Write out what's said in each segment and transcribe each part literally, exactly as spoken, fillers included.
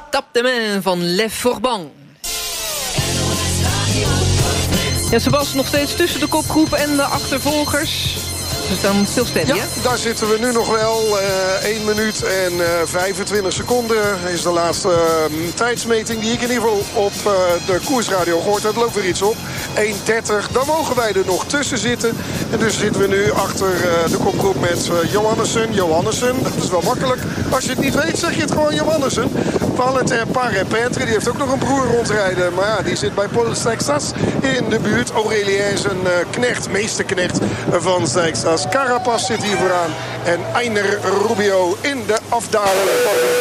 Tap de main van Le Forban. Ja, Sebas nog steeds tussen de kopgroep en de achtervolgers. Ze staan stilsteady, ja, hè? Daar zitten we nu nog wel. Uh, één minuut en uh, vijfentwintig seconden is de laatste uh, tijdsmeting die ik in ieder geval op uh, de koersradio gehoord heb. Er loopt weer iets op. één dertig. Dan mogen wij er nog tussen zitten. En dus zitten we nu achter uh, de kopgroep met uh, Johannessen. Johannessen, dat is wel makkelijk. Als je het niet weet, zeg je het gewoon Johannessen. Valentin Parent-Peintre, die heeft ook nog een broer rondrijden. Maar ja, die zit bij Paul Stuyxas in de buurt. Aurélien is een uh, knecht, meesterknecht van Stuyxas. Carapaz zit hier vooraan. En Einer Rubio in de afdaling.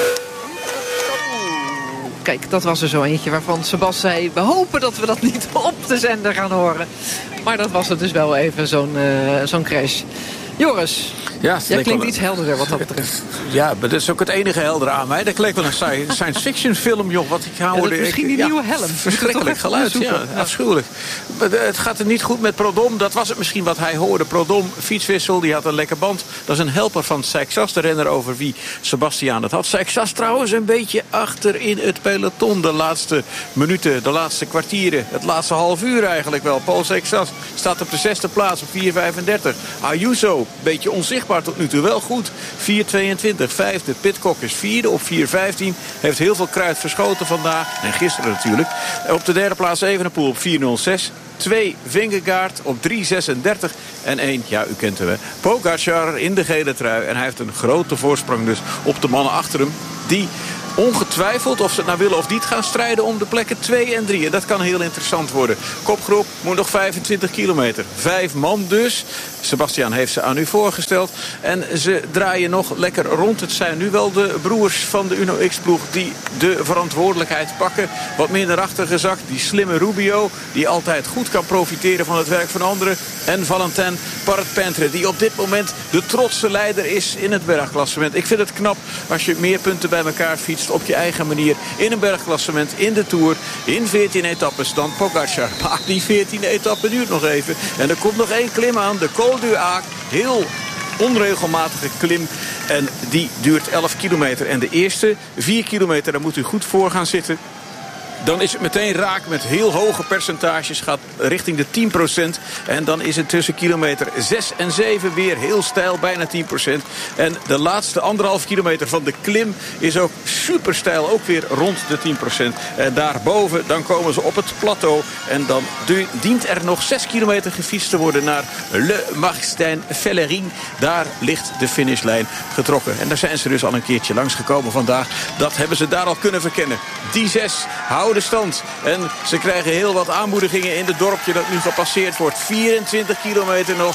Kijk, dat was er zo eentje waarvan Sebas zei... we hopen dat we dat niet op de zender gaan horen. Maar dat was het dus wel even, zo'n, uh, zo'n crash. Joris, ja, jij klinkt iets helderder wat dat betreft. Ja, maar dat is ook het enige heldere aan mij. Dat klinkt wel een science fiction film, joh. Wat ik hoorde. Ja, misschien die ik, nieuwe helm. Ja, verschrikkelijk geluid, ja, ja. Afschuwelijk. Het gaat er niet goed met Prudhomme. Dat was het misschien wat hij hoorde. Prudhomme, fietswissel, die had een lekker band. Dat is een helper van Stuyxas, de renner over wie Sebastiaan het had. Stuyxas trouwens een beetje achter in het peloton. De laatste minuten, de laatste kwartieren. Het laatste half uur eigenlijk wel. Paul Stuyxas staat op de zesde plaats op vier vijfendertig. Ayuso, beetje onzichtbaar tot nu toe, wel goed. vier tweeëntwintig, vijfde. Pidcock is vierde op vier vijftien. Heeft heel veel kruid verschoten vandaag. En gisteren natuurlijk. Op de derde plaats Evenepoel op vier nul zes. twee Vingegaard op drie zesendertig. En één, ja, u kent hem, hè. Pogačar in de gele trui. En hij heeft een grote voorsprong dus op de mannen achter hem. Die ongetwijfeld, of ze het nou willen of niet, gaan strijden om de plekken twee en drie. En dat kan heel interessant worden. Kopgroep moet nog vijfentwintig kilometer. Vijf man dus. Sebastiaan heeft ze aan u voorgesteld. En ze draaien nog lekker rond. Het zijn nu wel de broers van de Uno X-ploeg die de verantwoordelijkheid pakken. Wat meer naar achter gezakt. Die slimme Rubio, die altijd goed kan profiteren van het werk van anderen. En Valentin Parent-Peintre, die op dit moment de trotse leider is in het bergklassement. Ik vind het knap als je meer punten bij elkaar fietst op je eigen manier in een bergklassement, in de Tour, in veertien etappes dan Pogačar. Maar die veertiende etappe duurt nog even. En er komt nog één klim aan, de Col du Haag. Heel onregelmatige klim. En die duurt elf kilometer. En de eerste vier kilometer, daar moet u goed voor gaan zitten. Dan is het meteen raak met heel hoge percentages. Gaat richting de tien procent. En dan is het tussen kilometer zes en zeven weer heel steil. Bijna tien procent. En de laatste anderhalf kilometer van de klim is ook super steil. Ook weer rond de tien procent. En daarboven dan komen ze op het plateau. En dan dient er nog zes kilometer gefietst te worden naar Le Marstein-Fellerin. Daar ligt de finishlijn getrokken. En daar zijn ze dus al een keertje langsgekomen vandaag. Dat hebben ze daar al kunnen verkennen. Die zes houden de stand. En ze krijgen heel wat aanmoedigingen in het dorpje dat nu gepasseerd wordt. vierentwintig kilometer nog.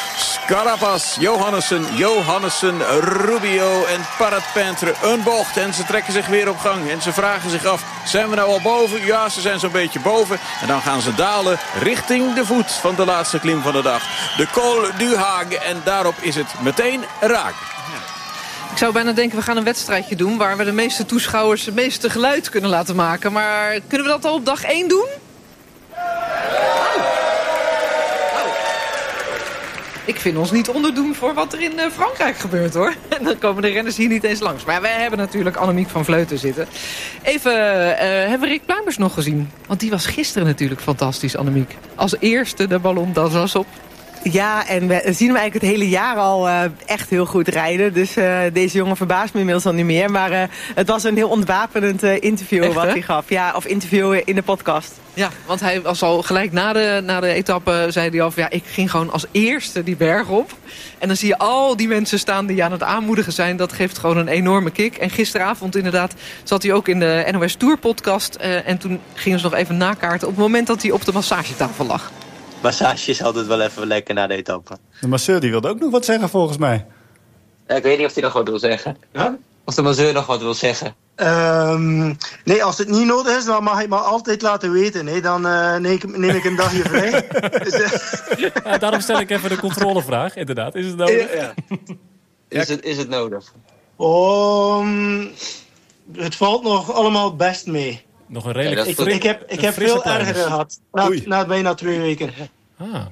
Carapaz, Johannessen, Johannessen, Rubio en Parent-Peintre. Een bocht en ze trekken zich weer op gang. En ze vragen zich af, zijn we nou al boven? Ja, ze zijn zo'n beetje boven. En dan gaan ze dalen richting de voet van de laatste klim van de dag. De Col du Haag. En daarop is het meteen raak. Ik zou bijna denken, we gaan een wedstrijdje doen waar we de meeste toeschouwers het meeste geluid kunnen laten maken. Maar kunnen we dat al op dag één doen? Oh. Oh. Ik vind ons niet onderdoen voor wat er in uh, Frankrijk gebeurt, hoor. En dan komen de renners hier niet eens langs. Maar wij hebben natuurlijk Annemiek van Vleuten zitten. Even, uh, hebben we Rick Pluimers nog gezien? Want die was gisteren natuurlijk fantastisch, Annemiek. Als eerste de Ballon d'Alsace op. Ja, en we zien hem eigenlijk het hele jaar al uh, echt heel goed rijden. Dus uh, deze jongen verbaast me inmiddels al niet meer. Maar uh, het was een heel ontwapenend uh, interview echt, wat hè? hij gaf. Ja, of interview in de podcast. Ja, want hij was al gelijk na de, na de etappe, zei hij al van, ja, ik ging gewoon als eerste die berg op. En dan zie je al die mensen staan die aan het aanmoedigen zijn. Dat geeft gewoon een enorme kick. En gisteravond inderdaad zat hij ook in de N O S Tour podcast. Uh, en toen gingen ze nog even nakaarten op het moment dat hij op de massagetafel lag. Massage is altijd wel even lekker na de etappe. De masseur die wilde ook nog wat zeggen volgens mij. Ja, ik weet niet of hij nog wat wil zeggen. Huh? Of de masseur nog wat wil zeggen. Um, nee, als het niet nodig is, dan mag je me altijd laten weten. Hè. Dan uh, neem, ik, neem ik een dagje vrij. Dus, uh... ja, daarom stel ik even de controlevraag, inderdaad. Is het nodig? Ja, ja. Is, het, is het nodig? Um, het valt nog allemaal best mee. Nog een redelijk... Ja, ik, ik heb, ik heb veel erger gehad. Na, na bijna twee weken. Ah.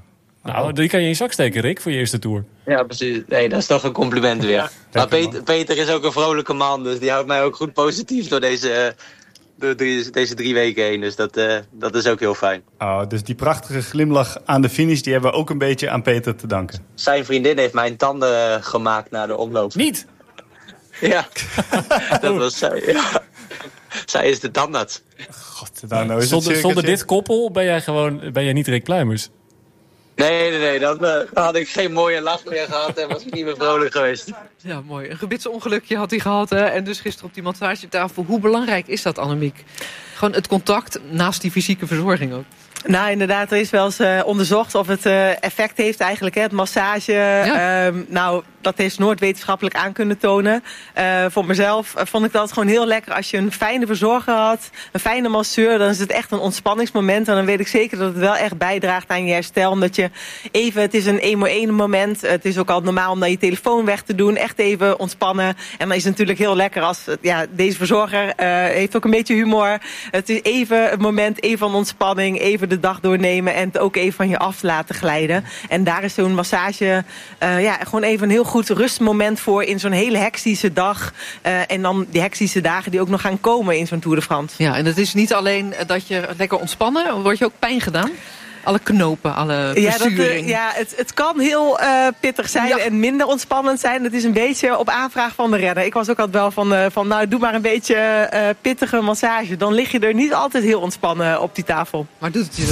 Nou, die kan je in je zak steken, Rick, voor je eerste tour. Ja, precies. Nee, dat is toch een compliment weer. Ja, maar Peter, Peter is ook een vrolijke man, dus die houdt mij ook goed positief door deze, door deze, deze drie weken heen. Dus dat, uh, dat is ook heel fijn. Oh, dus die prachtige glimlach aan de finish, die hebben we ook een beetje aan Peter te danken. Zijn vriendin heeft mijn tanden gemaakt na de omloop. Niet? Ja, dat was zij. Ja. Zij is de tandarts. God, nou, nou is zonder het zonder dit koppel ben jij gewoon ben jij niet Rick Pluimers. Nee, nee, nee. Dan uh, had ik geen mooie lach meer gehad en was ik niet meer vrolijk geweest. Ja, mooi. Een gebitsongelukje had hij gehad. Hè? En dus gisteren op die massagetafel. Hoe belangrijk is dat, Annemiek? Gewoon het contact naast die fysieke verzorging ook. Nou, inderdaad, er is wel eens uh, onderzocht of het uh, effect heeft eigenlijk, hè, het massage. Ja. Um, nou, dat heeft nooit wetenschappelijk aan kunnen tonen. Uh, voor mezelf uh, vond ik dat gewoon heel lekker. Als je een fijne verzorger had, een fijne masseur, dan is het echt een ontspanningsmoment. En dan weet ik zeker dat het wel echt bijdraagt aan je herstel. Omdat je even, het is een één moment. Het is ook al normaal om dan je telefoon weg te doen. Echt even ontspannen. En dan is het natuurlijk heel lekker als, ja, deze verzorger uh, heeft ook een beetje humor. Het is even een moment, even van ontspanning, even de dag doornemen en het ook even van je af laten glijden. En daar is zo'n massage uh, ja, gewoon even een heel goed rustmoment voor in zo'n hele hectische dag. Uh, en dan die hectische dagen die ook nog gaan komen in zo'n Tour de France. Ja, en het is niet alleen dat je lekker ontspannen, word je ook pijn gedaan? Alle knopen, alle verzuring. Ja, dat, uh, ja het, het kan heel uh, pittig zijn ja. en minder ontspannend zijn. Het is een beetje op aanvraag van de renner. Ik was ook altijd wel van, uh, van nou, doe maar een beetje uh, pittige massage. Dan lig je er niet altijd heel ontspannen op die tafel. Maar doet het je